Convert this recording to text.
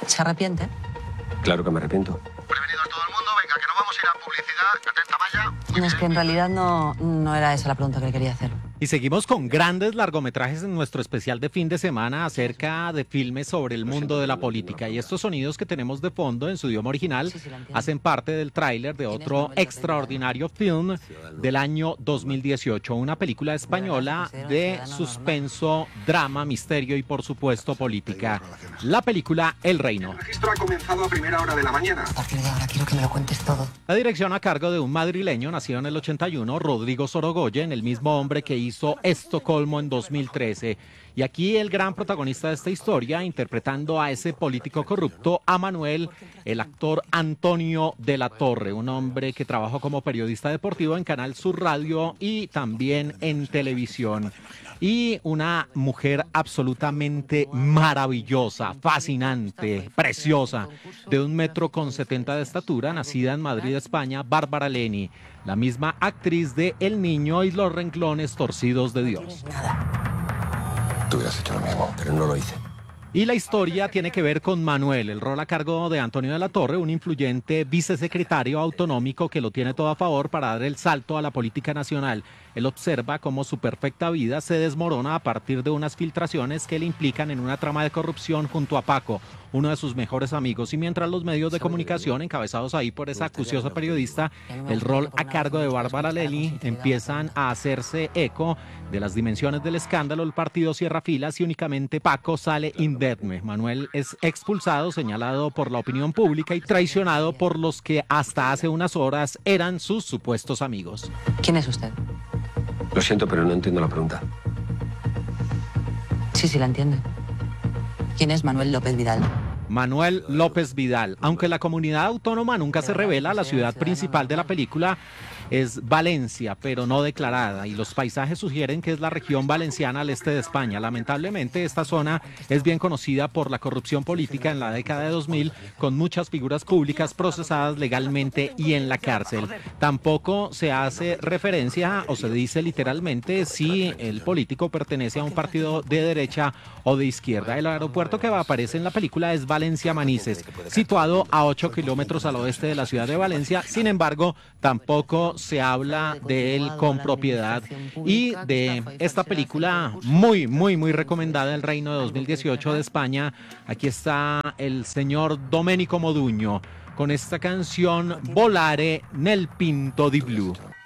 ¿Se arrepiente? Claro que me arrepiento. Prevenido a todo el mundo, venga, que no vamos a ir a publicidad, atenta vaya. No, es que en realidad no era esa la pregunta que le quería hacer. Y seguimos con grandes largometrajes en nuestro especial de fin de semana acerca de filmes sobre el mundo de la política. Y estos sonidos que tenemos de fondo en su idioma original hacen parte del tráiler de otro extraordinario film del año 2018. Una película española de suspenso, drama, misterio y por supuesto política. La película El Reino. El registro ha comenzado a primera hora de la mañana. A partir de ahora quiero que me lo cuentes todo. La dirección a cargo de un madrileño nacido en el 81, Rodrigo Sorogoyen, el mismo hombre que hizo Estocolmo en 2013. Y aquí el gran protagonista de esta historia, interpretando a ese político corrupto, a Manuel, el actor Antonio de la Torre, un hombre que trabajó como periodista deportivo en Canal Sur Radio y también en televisión. Y una mujer absolutamente maravillosa, fascinante, preciosa, de 1,70 m de estatura, nacida en Madrid, España, Bárbara Leni, la misma actriz de El Niño y los renglones torcidos de Dios. Tú hubieras hecho lo mismo, pero no lo hice. Y la historia tiene que ver con Manuel, el rol a cargo de Antonio de la Torre, un influyente vicesecretario autonómico que lo tiene todo a favor para dar el salto a la política nacional. Él observa cómo su perfecta vida se desmorona a partir de unas filtraciones que le implican en una trama de corrupción junto a Paco, uno de sus mejores amigos. Y mientras los medios de comunicación, encabezados ahí por esa acuciosa periodista, el rol a cargo de Bárbara Leni, empiezan a hacerse eco de las dimensiones del escándalo, el partido cierra filas y únicamente Paco sale indemne. Manuel es expulsado, señalado por la opinión pública y traicionado por los que hasta hace unas horas eran sus supuestos amigos. ¿Quién es usted? Lo siento, pero no entiendo la pregunta. Sí, la entiende. ¿Quién es Manuel López Vidal? Manuel López Vidal. Aunque la comunidad autónoma nunca se revela, la ciudad principal de la película es Valencia, pero no declarada, y los paisajes sugieren que es la región valenciana al este de España. Lamentablemente, esta zona es bien conocida por la corrupción política en la década de 2000, con muchas figuras públicas procesadas legalmente y en la cárcel. Tampoco se hace referencia o se dice literalmente si el político pertenece a un partido de derecha o de izquierda. El aeropuerto que aparece en la película es Valencia-Manises, situado a 8 kilómetros al oeste de la ciudad de Valencia. Sin embargo, tampoco se habla de él con propiedad. Y de esta película muy recomendada, El Reino de 2018 de España, aquí está el señor Domenico Moduño con esta canción Volare nel Pinto di Blu.